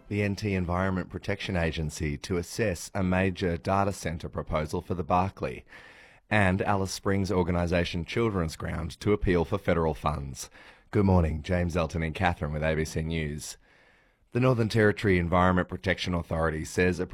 the NT Environment Protection Agency to assess a major data centre proposal for the Barkly, and Alice Springs organisation Children's Ground to appeal for federal funds. Good morning, James Elton and Catherine with ABC News. The Northern Territory Environment Protection Authority says a